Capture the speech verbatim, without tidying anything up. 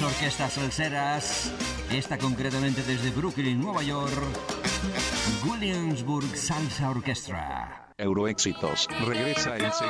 orquestas salseras, esta concretamente desde Brooklyn, Nueva York, Williamsburg Salsa Orchestra. Euroéxitos regresa en